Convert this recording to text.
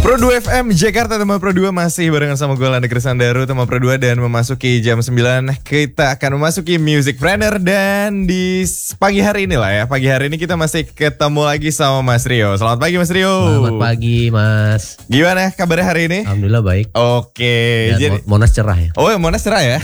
Pro 2 FM Jakarta, teman Pro 2 masih barengan sama gue Landa Krisandaru, teman Pro 2, dan memasuki jam 9 kita akan memasuki Music Planner. Dan di pagi hari ini lah ya, pagi hari ini kita masih ketemu lagi sama Mas Rio. Selamat pagi Mas Rio. Selamat pagi Mas. Gimana kabarnya hari ini? Alhamdulillah baik. Oke. Ya, jadi Monas cerah ya. Oh ya, Monas cerah ya.